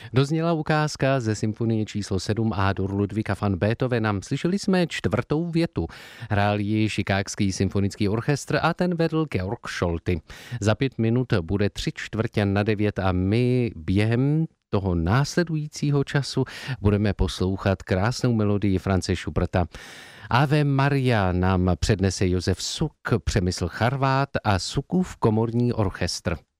Dozněla ukázka ze symfonie číslo 7 A-dur Ludvíka van Beethovena. Slyšeli jsme čtvrtou větu. Hrál ji Chicagský symfonický orchestr a ten vedl Georg Scholty. Za 5 minut bude 8:45 a my během toho následujícího času budeme poslouchat krásnou melodii Franze Schuberta. Ave Maria nám přednese Josef Suk, Přemysl Charvát a Sukův komorní orchestr.